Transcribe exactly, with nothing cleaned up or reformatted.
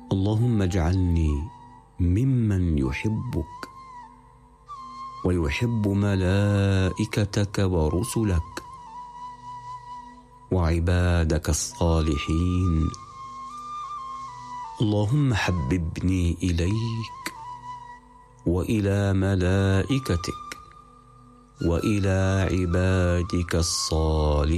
اللهم اجعلني ممن يحبك ويحب ملائكتك ورسلك وعبادك الصالحين. اللهم حببني إليك وإلى ملائكتك وإلى عبادك الصالحين.